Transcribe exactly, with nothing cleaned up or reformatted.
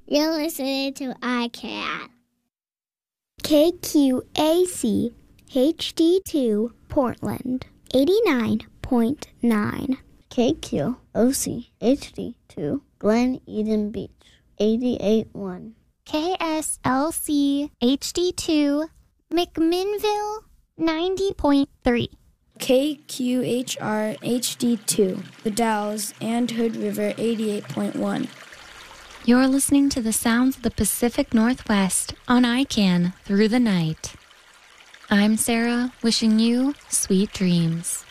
You're listening to I CAN. K Q A C H D two Portland, eighty-nine point nine. K Q O C H D two Glen Eden Beach, eighty-eight point one. K S L C H D two McMinnville, ninety point three. K Q H R H D two The Dalles and Hood River, eighty-eight point one. You're listening to the sounds of the Pacific Northwest on I CAN through the night. I'm Sarah, wishing you sweet dreams.